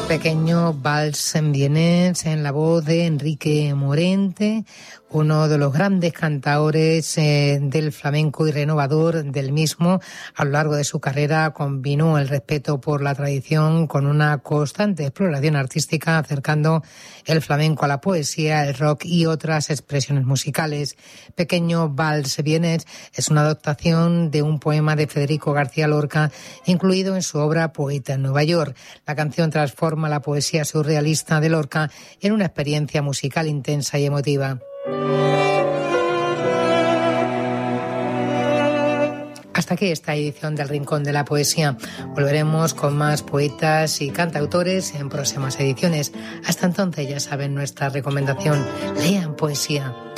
Pequeño vals en vienés en la voz de Enrique Morente, uno de los grandes cantaores del flamenco y renovador del mismo. A lo largo de su carrera combinó el respeto por la tradición con una constante exploración artística, acercando el flamenco a la poesía, el rock y otras expresiones musicales. Pequeño vals vienés es una adaptación de un poema de Federico García Lorca, incluido en su obra Poeta en Nueva York. La canción transforma la poesía surrealista de Lorca en una experiencia musical intensa y emotiva. Hasta aquí esta edición del Rincón de la Poesía. Volveremos con más poetas y cantautores en próximas ediciones. Hasta entonces, ya saben nuestra recomendación: lean poesía.